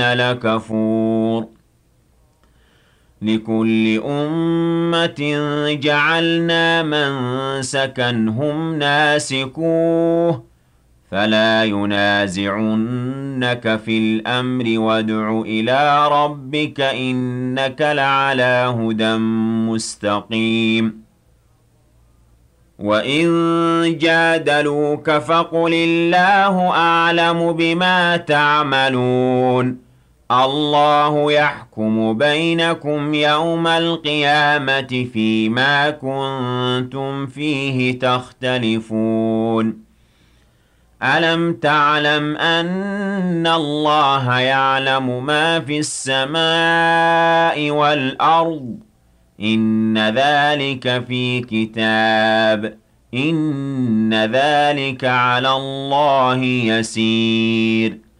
لكفور لكل أمة جعلنا منسكا هم ناسكوه فلا ينازعنك في الأمر وادع إلى ربك إنك لعلى هدى مستقيم وإن جادلوك فقل الله أعلم بما تعملون الله يحكم بينكم يوم القيامة فيما كنتم فيه تختلفون ألم تعلم أن الله يعلم ما في السماء والأرض إن ذلك في كتاب إن ذلك على الله يسير